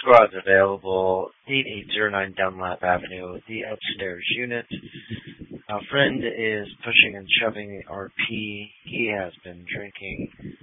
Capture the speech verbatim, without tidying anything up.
Squad's available. eight eight zero nine Dunlap Avenue, the upstairs unit. Our friend is pushing and shoving R P. He has been drinking